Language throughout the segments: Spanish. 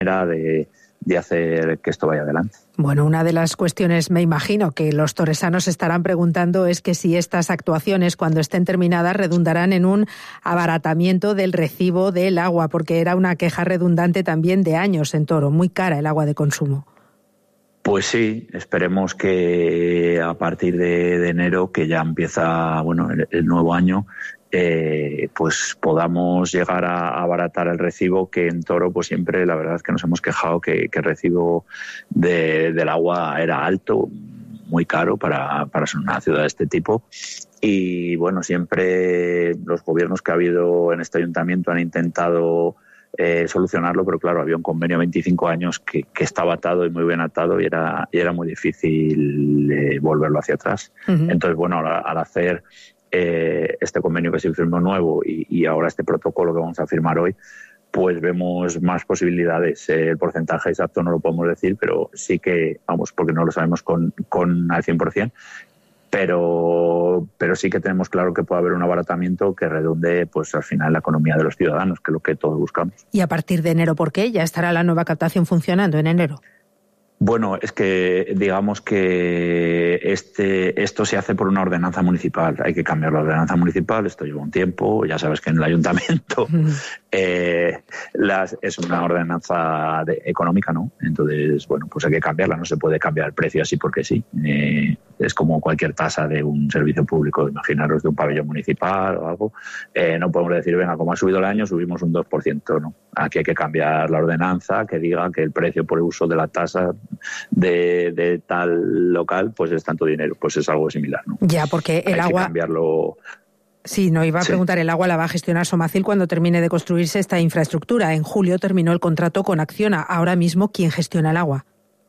de hacer que esto vaya adelante. Bueno, una de las cuestiones, me imagino, que los toresanos estarán preguntando es que si estas actuaciones, cuando estén terminadas, redundarán en un abaratamiento del recibo del agua, porque era una queja redundante también de años en Toro, muy cara el agua de consumo. Pues sí, esperemos que a partir de enero, que ya empieza el nuevo año, pues podamos llegar a abaratar el recibo, que en Toro pues siempre la verdad es que nos hemos quejado que el recibo del agua era alto, muy caro para una ciudad de este tipo. Y bueno, siempre los gobiernos que ha habido en este ayuntamiento han intentado solucionarlo, pero claro, había un convenio de 25 años que estaba atado y muy bien atado y era muy difícil volverlo hacia atrás. Uh-huh. Entonces, bueno, al hacer este convenio que se firmó nuevo y ahora este protocolo que vamos a firmar hoy, pues vemos más posibilidades. El porcentaje exacto no lo podemos decir, pero sí que, porque no lo sabemos con al 100%, pero sí que tenemos claro que puede haber un abaratamiento que redunde pues al final la economía de los ciudadanos, que es lo que todos buscamos. ¿Y a partir de enero por qué? ¿Ya estará la nueva captación funcionando en enero? Bueno, es que digamos que esto se hace por una ordenanza municipal. Hay que cambiar la ordenanza municipal, esto lleva un tiempo. Ya sabes que en el ayuntamiento es una ordenanza económica, ¿no? Entonces, bueno, pues hay que cambiarla. No se puede cambiar el precio así porque sí. Es como cualquier tasa de un servicio público. Imaginaros de un pabellón municipal o algo. No podemos decir, venga, como ha subido el año, subimos un 2%, ¿no? Aquí hay que cambiar la ordenanza que diga que el precio por el uso de la tasa de tal local pues es tanto dinero, pues es algo similar, ¿no? Ya, porque el agua... Hay que cambiarlo. Sí, no iba a preguntar, el agua la va a gestionar Somacil cuando termine de construirse esta infraestructura. En julio terminó el contrato con Acciona. Ahora mismo, ¿quién gestiona el agua?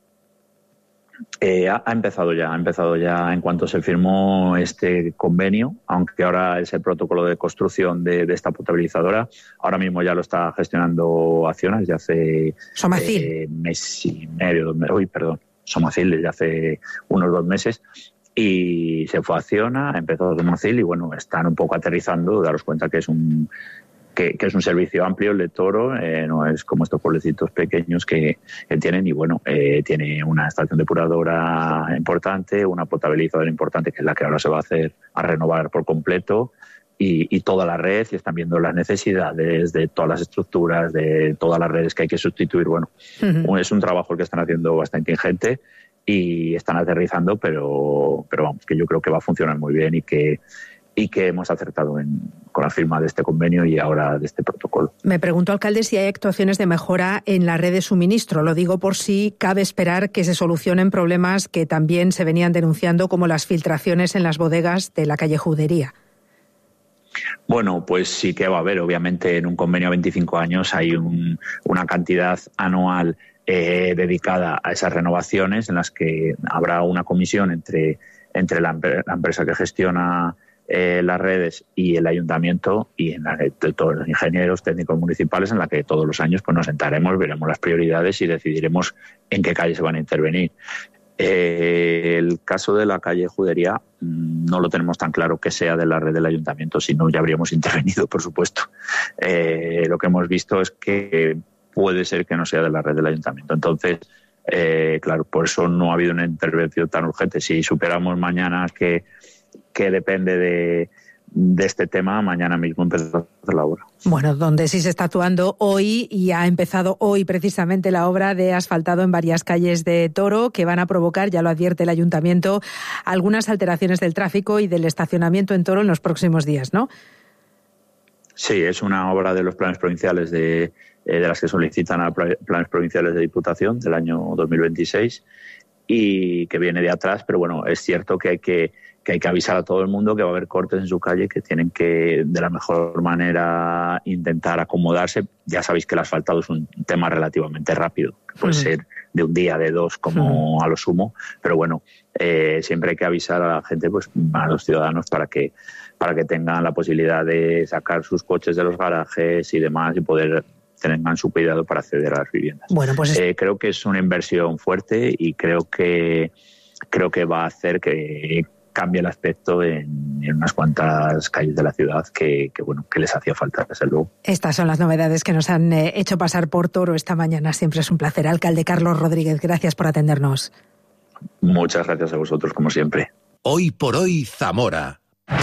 Ha empezado ya en cuanto se firmó este convenio, aunque ahora es el protocolo de construcción de esta potabilizadora. Ahora mismo ya lo está gestionando Acciona desde hace Somacil. Mes y medio, Somacil desde hace unos 2 meses. Y se fue a Acciona, empezó Somacil y bueno, están un poco aterrizando, daros cuenta que es un servicio amplio el de Toro, no es como estos pueblecitos pequeños que tienen, y bueno, tiene una estación depuradora importante, una potabilizadora importante, que es la que ahora se va a renovar por completo, y toda la red, y están viendo las necesidades de todas las estructuras, de todas las redes que hay que sustituir. Bueno, es un trabajo que están haciendo bastante ingente y están aterrizando, pero vamos, que yo creo que va a funcionar muy bien y que hemos acertado con la firma de este convenio y ahora de este protocolo. Me pregunto, alcalde, si hay actuaciones de mejora en la red de suministro. Lo digo por si cabe esperar que se solucionen problemas que también se venían denunciando, como las filtraciones en las bodegas de la calle Judería. Bueno, pues sí que va a haber. Obviamente, en un convenio a 25 años hay una cantidad anual dedicada a esas renovaciones, en las que habrá una comisión entre la empresa que gestiona las redes y el ayuntamiento, y en la de todos los ingenieros técnicos municipales, en la que todos los años pues nos sentaremos, veremos las prioridades y decidiremos en qué calles se van a intervenir. El caso de la calle Judería no lo tenemos tan claro que sea de la red del ayuntamiento, si no ya habríamos intervenido, por supuesto. Lo que hemos visto es que puede ser que no sea de la red del ayuntamiento. Entonces, claro, por eso no ha habido una intervención tan urgente. Si superamos mañana que depende de este tema, mañana mismo empezamos a hacer la obra. Bueno, donde sí se está actuando hoy, y ha empezado hoy precisamente la obra de asfaltado en varias calles de Toro, que van a provocar, ya lo advierte el ayuntamiento, algunas alteraciones del tráfico y del estacionamiento en Toro en los próximos días, ¿no? Sí, es una obra de los planes provinciales de las que solicitan a planes provinciales de Diputación del año 2026 y que viene de atrás, pero bueno, es cierto que hay que avisar a todo el mundo que va a haber cortes en su calle, que tienen que de la mejor manera intentar acomodarse. Ya sabéis que el asfaltado es un tema relativamente rápido, que puede ser de un día, de 2 como a lo sumo, pero bueno, siempre hay que avisar a la gente, pues a los ciudadanos, para que tengan la posibilidad de sacar sus coches de los garajes y demás y poder tengan su cuidado para acceder a las viviendas. Bueno, pues creo que es una inversión fuerte y creo que va a hacer que cambie el aspecto en en unas cuantas calles de la ciudad que les hacía falta, desde luego. Estas son las novedades que nos han hecho pasar por Toro esta mañana. Siempre es un placer. Alcalde Carlos Rodríguez, gracias por atendernos. Muchas gracias a vosotros, como siempre. Hoy por hoy, Zamora.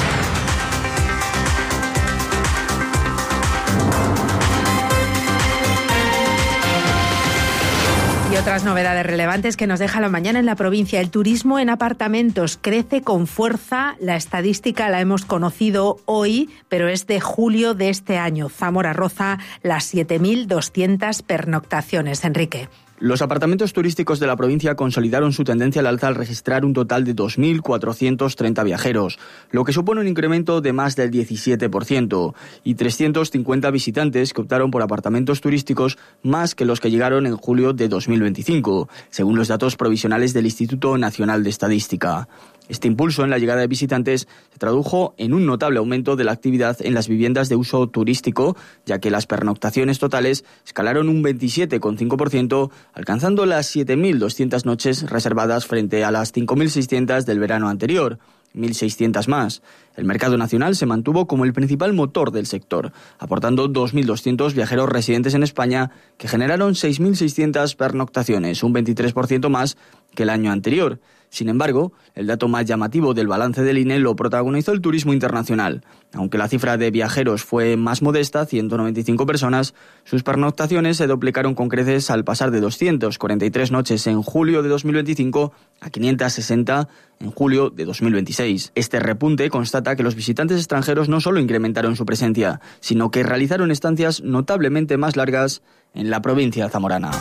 Y otras novedades relevantes que nos deja la mañana en la provincia. El turismo en apartamentos crece con fuerza. La estadística la hemos conocido hoy, pero es de julio de este año. Zamora roza las 7.200 pernoctaciones. Enrique. Los apartamentos turísticos de la provincia consolidaron su tendencia al alza al registrar un total de 2.430 viajeros, lo que supone un incremento de más del 17%, y 350 visitantes que optaron por apartamentos turísticos más que los que llegaron en julio de 2025, según los datos provisionales del Instituto Nacional de Estadística. Este impulso en la llegada de visitantes se tradujo en un notable aumento de la actividad en las viviendas de uso turístico, ya que las pernoctaciones totales escalaron un 27,5%, alcanzando las 7.200 noches reservadas frente a las 5.600 del verano anterior, 1.600 más. El mercado nacional se mantuvo como el principal motor del sector, aportando 2.200 viajeros residentes en España, que generaron 6.600 pernoctaciones, un 23% más que el año anterior. Sin embargo, el dato más llamativo del balance del INE lo protagonizó el turismo internacional. Aunque la cifra de viajeros fue más modesta, 195 personas, sus pernoctaciones se duplicaron con creces al pasar de 243 noches en julio de 2025 a 560 en julio de 2026. Este repunte constata que los visitantes extranjeros no solo incrementaron su presencia, sino que realizaron estancias notablemente más largas en la provincia zamorana.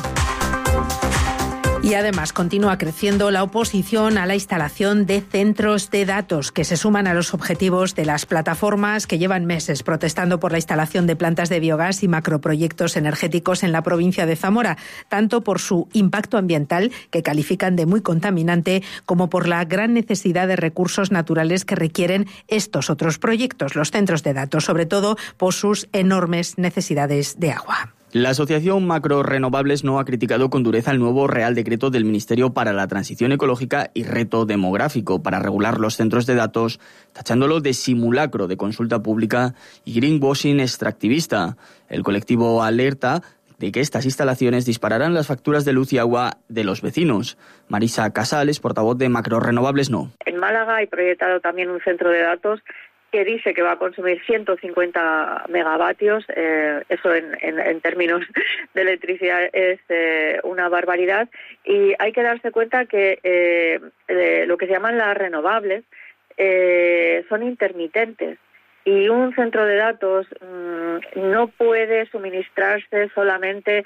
Y además continúa creciendo la oposición a la instalación de centros de datos que se suman a los objetivos de las plataformas que llevan meses protestando por la instalación de plantas de biogás y macroproyectos energéticos en la provincia de Zamora, tanto por su impacto ambiental, que califican de muy contaminante, como por la gran necesidad de recursos naturales que requieren estos otros proyectos, los centros de datos, sobre todo por sus enormes necesidades de agua. La Asociación Macro Renovables no ha criticado con dureza el nuevo Real Decreto del Ministerio para la Transición Ecológica y Reto Demográfico para regular los centros de datos, tachándolo de simulacro de consulta pública y greenwashing extractivista. El colectivo alerta de que estas instalaciones dispararán las facturas de luz y agua de los vecinos. Marisa Casales, portavoz de Macro Renovables, no. En Málaga hay proyectado también un centro de datos que dice que va a consumir 150 megavatios. Eso en términos de electricidad es una barbaridad, y hay que darse cuenta que lo que se llaman las renovables son intermitentes, y un centro de datos no puede suministrarse solamente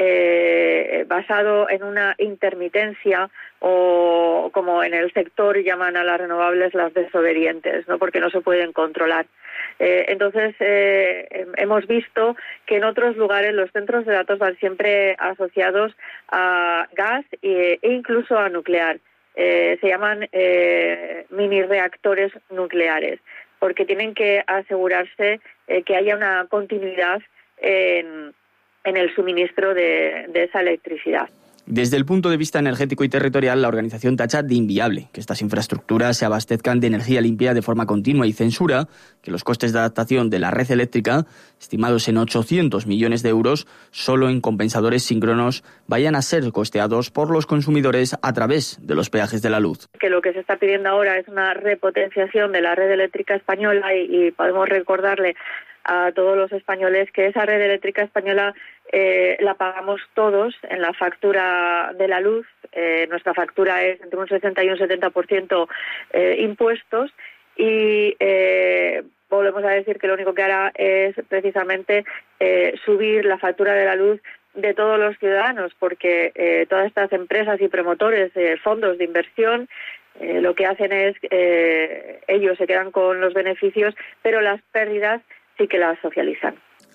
basado en una intermitencia, o como en el sector llaman a las renovables las desobedientes, ¿no? Porque no se pueden controlar. Entonces hemos visto que en otros lugares los centros de datos van siempre asociados a gas e incluso a nuclear. Se llaman mini reactores nucleares, porque tienen que asegurarse que haya una continuidad en el suministro de esa electricidad. Desde el punto de vista energético y territorial, la organización tacha de inviable que estas infraestructuras se abastezcan de energía limpia de forma continua y censura que los costes de adaptación de la red eléctrica, estimados en 800 millones de euros, solo en compensadores síncronos, vayan a ser costeados por los consumidores a través de los peajes de la luz. Que lo que se está pidiendo ahora es una repotenciación de la red eléctrica española, y podemos recordarle a todos los españoles que esa red eléctrica española la pagamos todos en la factura de la luz. Nuestra factura es entre un 60 y un 70% impuestos, y volvemos a decir que lo único que hará es precisamente subir la factura de la luz de todos los ciudadanos, porque todas estas empresas y promotores, fondos de inversión, lo que hacen es ellos se quedan con los beneficios, pero las pérdidas sí que las socializan.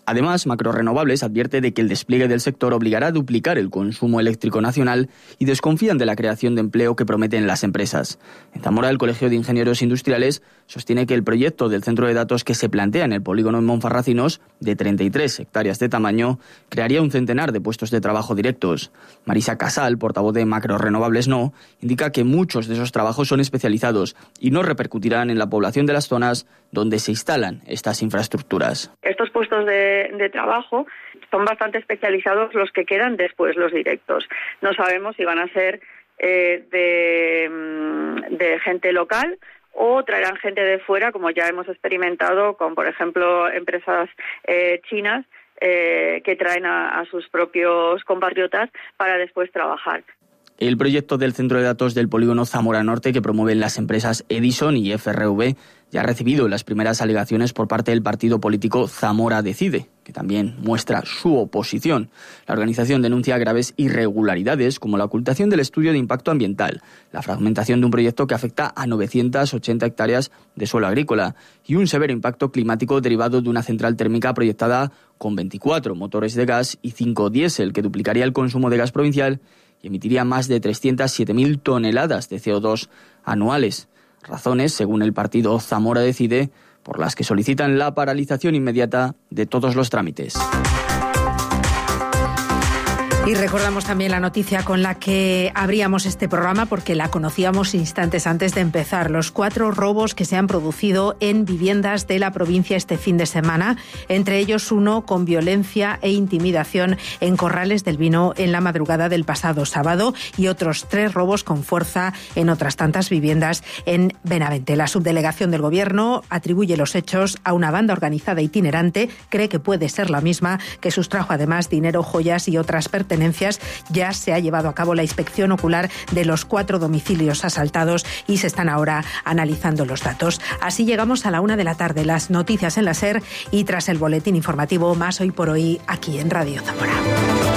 Además, Macrorenovables advierte de que el despliegue del sector obligará a duplicar el consumo eléctrico nacional y desconfían de la creación de empleo que prometen las empresas. En Zamora, el Colegio de Ingenieros Industriales sostiene que el proyecto del centro de datos que se plantea en el polígono de Monfarracinos, de 33 hectáreas de tamaño, crearía un centenar de puestos de trabajo directos. Marisa Casal, portavoz de Macrorenovables No, indica que muchos de esos trabajos son especializados y no repercutirán en la población de las zonas donde se instalan estas infraestructuras. Estos puestos de trabajo son bastante especializados los que quedan después, los directos. No sabemos si van a ser de gente local o traerán gente de fuera, como ya hemos experimentado con, por ejemplo, empresas chinas que traen a sus propios compatriotas para después trabajar. El proyecto del centro de datos del polígono Zamora Norte, que promueven las empresas Edison y FRV, ya ha recibido las primeras alegaciones por parte del partido político Zamora Decide, que también muestra su oposición. La organización denuncia graves irregularidades como la ocultación del estudio de impacto ambiental, la fragmentación de un proyecto que afecta a 980 hectáreas de suelo agrícola y un severo impacto climático derivado de una central térmica proyectada con 24 motores de gas y 5 diésel, que duplicaría el consumo de gas provincial y emitiría más de 307.000 toneladas de CO2 anuales. Razones, según el partido Zamora Decide, por las que solicitan la paralización inmediata de todos los trámites. Y recordamos también la noticia con la que abríamos este programa, porque la conocíamos instantes antes de empezar. Los 4 robos que se han producido en viviendas de la provincia este fin de semana, entre ellos uno con violencia e intimidación en Corrales del Vino en la madrugada del pasado sábado, y otros 3 robos con fuerza en otras tantas viviendas en Benavente. La subdelegación del Gobierno atribuye los hechos a una banda organizada itinerante, cree que puede ser la misma, que sustrajo además dinero, joyas y otras pertenencias. Ya se ha llevado a cabo la inspección ocular de los 4 domicilios asaltados y se están ahora analizando los datos. Así llegamos a la 1 de la tarde. Las noticias en la SER, y tras el boletín informativo, más Hoy por Hoy aquí en Radio Zamora.